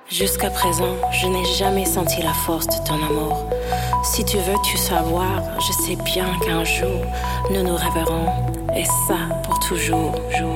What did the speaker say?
Jusqu'à présent, je n'ai jamais senti la force de ton amour. Si tu veux tout savoir, je sais bien qu'un jour, nous nous reverrons, et ça pour toujours, jour.